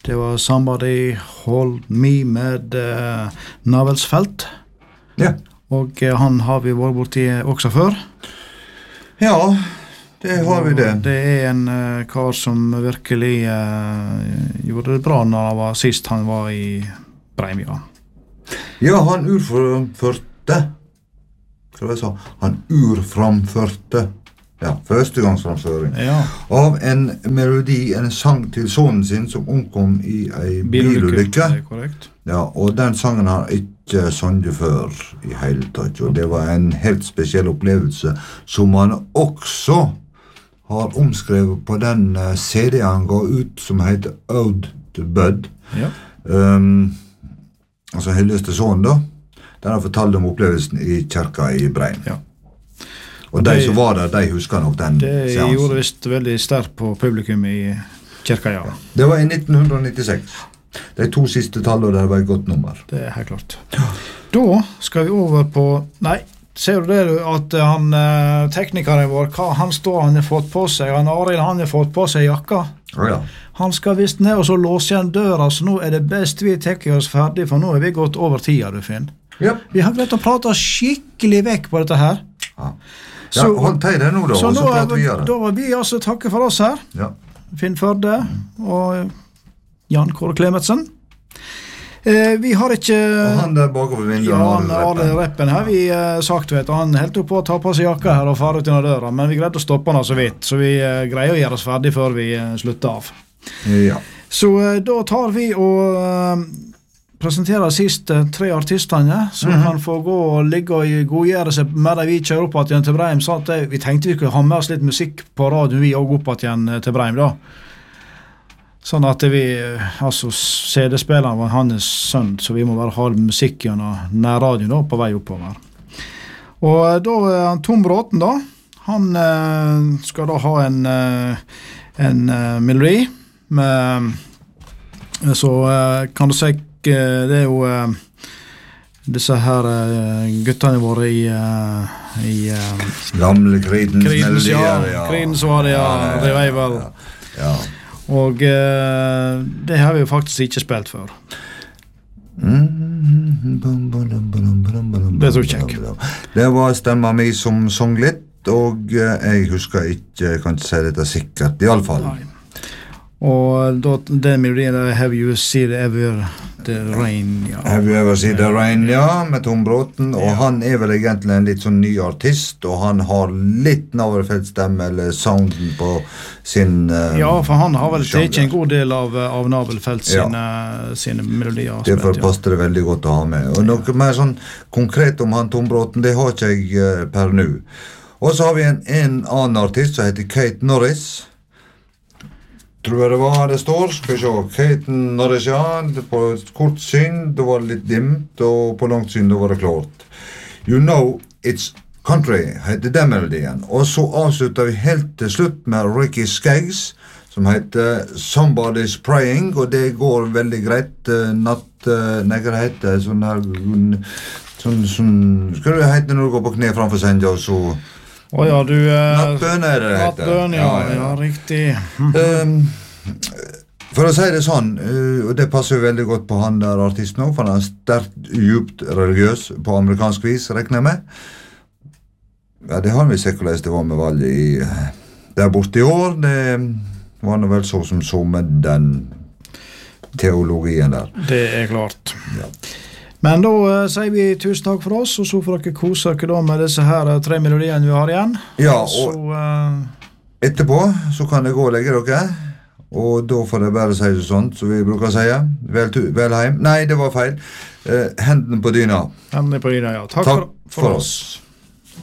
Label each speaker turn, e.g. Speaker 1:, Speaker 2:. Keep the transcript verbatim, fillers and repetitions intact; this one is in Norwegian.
Speaker 1: Det var Somebody Hold Me med uh, Navelsfelt.
Speaker 2: Ja.
Speaker 1: Og uh, han har vi vært borti også før.
Speaker 2: Ja, det har vi det.
Speaker 1: Det er en uh, kar som virkelig uh, gjorde det bra når han var sist han var i Breim, ja.
Speaker 2: Ja, han urframførte. Hva var det jeg sa? Han urframførte. Ja, førstegangsframføring.
Speaker 1: Ja.
Speaker 2: Av en melodi, en sang til sonen sin som omkom i en bilulykke.
Speaker 1: Det er korrekt.
Speaker 2: Ja, og den sangen har ikke sunget før i hele tatt, og det var en helt spesiell opplevelse som han også har omskrevet på den C D han ga ut som heter Ode to Bud.
Speaker 1: Ja.
Speaker 2: Um, altså hylleste sonen da. Den har fortalt om opplevelsen i kirka i Breim.
Speaker 1: Ja.
Speaker 2: Og de som var der, de husker nok den
Speaker 1: det
Speaker 2: seansen.
Speaker 1: Det gjorde visst veldig sterkt på publikum i kirka, ja.
Speaker 2: Det var i nitten nittiseks. De to siste tallene der var et godt nummer.
Speaker 1: Det er helt klart. Da skal vi over på... Nei, ser du det du, at han, eh, teknikeren vår, hva han står, han har fått på seg, han Arild, han har fått på seg jakka.
Speaker 2: Oh, ja.
Speaker 1: Han skal visst ned og så låse igjen døra, så nå er det best vi tekker oss ferdig, for nå er vi gått over tida, du Finn.
Speaker 2: Yep.
Speaker 1: Vi har greit å prate skikkelig vekk på dette her.
Speaker 2: Ja. Ja, hold til det nå da,
Speaker 1: så
Speaker 2: og så
Speaker 1: nå,
Speaker 2: prater vi videre.
Speaker 1: Da var vi altså takke for oss her.
Speaker 2: Ja.
Speaker 1: Finn Førde og Jan Kåre Klemetsen. Eh, vi har ikke...
Speaker 2: Og han der bakover vinduet,
Speaker 1: ja,
Speaker 2: han
Speaker 1: har
Speaker 2: Reppen.
Speaker 1: Reppen her, vi eh, sagt, vet, og han helt opp på å ta på seg jakka her og fare ut innan døra, men vi greide å stoppe han så vidt, så vi eh, greier å gjøre oss ferdig før vi eh, slutter av.
Speaker 2: Ja.
Speaker 1: Så eh, da tar vi og... Eh, presenterer siste tre artistene som mm-hmm. kan få gå og ligge og godgjøre seg med det vi kjører opp igjen til Breim. Så at det, vi tenkte vi kunne ha med oss litt musikk på radio vi også opp igjen til Breim da. Sånn at vi, altså C D-spilleren var hans sønn, så vi må bare ha musikk gjennom nærradioen da, på vei oppover. Og da er Tom Bråten da, han eh, skal da ha en, eh, en eh, melodi med, så eh, kan du si det er jo uh, disse her uh, guttene våre i, uh, i uh,
Speaker 2: gamle Creedence
Speaker 1: Creedence, ja,
Speaker 2: ja.
Speaker 1: Creedence var det, ja, ja, ja, Revival.
Speaker 2: Ja, ja.
Speaker 1: Og uh, det har vi jo faktisk ikke spilt før. Det tror jeg ikke.
Speaker 2: Det var stemma mi som sang litt, og uh, jeg husker ikke, jeg kan ikke si dette sikkert, i alle fall.
Speaker 1: Nei. Og da, den melodien der, Have You Seen Ever The Rain, ja.
Speaker 2: Have You Ever Seen The Rain, ja, med Tom Bråten, og
Speaker 1: ja.
Speaker 2: Han er vel egentlig en litt sånn ny artist, og han har litt Navelfeldt-stemme, eller sounden på sin uh,
Speaker 1: ja, for han har vel tatt en god del av, av Navelfeldt sine, ja. sine melodier.
Speaker 2: Derfor ja. passer det veldig godt å ha med. Og noe ja. mer sånn konkret om han Tom Bråten, det har ikke jeg uh, per nu. Og så har vi en, en annen artist som heter Kate Norris. Tror jeg det var det står, skal vi se, Kate Norris, ja, på kort syn, det var litt dimt, og på langt syn, det var det klart. You Know It's Country, heter den melodien. Og så avslutter vi helt til slutt med Ricky Skaggs, som heter Somebody's Praying, og det går veldig greit. Natt, nei, hva det heter, sånn her, sånn, sånn, skal det hete når du går på kne framfor senga, og så...
Speaker 1: Å oh, ja, du... Eh,
Speaker 2: Nattbøn er det det heter.
Speaker 1: Nattbøn, ja, ja, ja, riktig.
Speaker 2: um, for å si det sånn, uh, og det passer jo veldig godt på han der artisten også, for han er sterkt, djupt religiøs på amerikansk vis, regner jeg med. Ja, det har vi sett hvordan det var med valget i, der borte i år. Det var nå vel så som så med den teologien der.
Speaker 1: Det er klart.
Speaker 2: Ja.
Speaker 1: Men da uh, sier vi tusen takk for oss, og så får dere kose dere da med disse her uh, tre melodiene vi har igjen.
Speaker 2: Ja, og
Speaker 1: så, uh,
Speaker 2: etterpå så kan det gå og legge dere, og da får det bare si det sånt, så vi bruker å si, vel, vel heim. Nei, det var feil. Uh, hendene på dyna.
Speaker 1: Hendene på dyna, ja. Takk,
Speaker 2: takk
Speaker 1: for, for, for oss. oss.